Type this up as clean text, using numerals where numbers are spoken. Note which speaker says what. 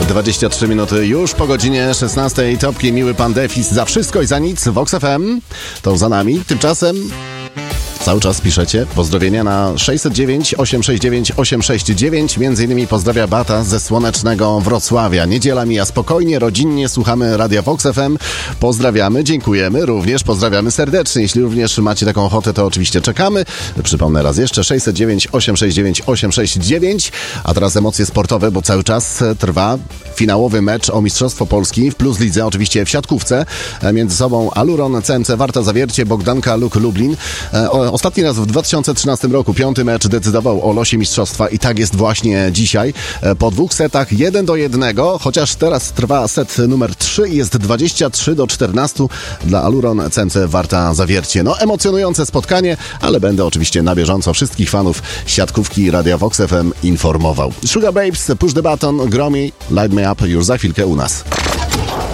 Speaker 1: 23 minuty już po godzinie 16. Topki miły pan Defis za wszystko i za nic. Vox FM to za nami. Tymczasem cały czas piszecie pozdrowienia na 609 869 869. Między innymi pozdrawia Bata ze słonecznego Wrocławia. Niedziela mija spokojnie, rodzinnie, słuchamy Radia Vox FM. Pozdrawiamy, dziękujemy, również pozdrawiamy serdecznie. Jeśli również macie taką ochotę, to oczywiście czekamy. Przypomnę raz jeszcze 609 869 869. A teraz emocje sportowe, bo cały czas trwa finałowy mecz o Mistrzostwo Polski w Plus Lidze, oczywiście w siatkówce. Między sobą Aluron, CMC Warta Zawiercie, Bogdanka, Luk Lublin. Ostatni raz w 2013 roku 5. mecz decydował o losie mistrzostwa i tak jest właśnie dzisiaj. Po 2 setach 1-1, chociaż teraz trwa set numer 3 i jest 23-14 dla Aluron CMC Warta Zawiercie. No emocjonujące spotkanie, ale będę oczywiście na bieżąco wszystkich fanów siatkówki Radia Vox FM informował. Sugar Babes, Push the Button, Gromi, Light Me Up już za chwilkę u nas.